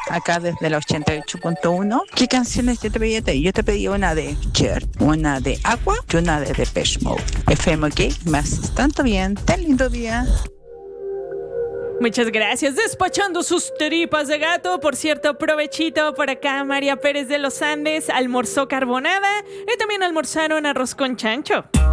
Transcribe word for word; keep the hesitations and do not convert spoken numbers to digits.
acá desde la ochenta y ocho punto uno. ¿Qué canciones yo te pedí a ti? Yo te pedí una de Cher, una de Aqua y una de Depeche Mode. F M, ok, me haces tanto bien, tan lindo día. Muchas gracias, despachando sus tripas de gato. Por cierto, provechito por acá. María Pérez de los Andes almorzó carbonada y también almorzaron arroz con chancho.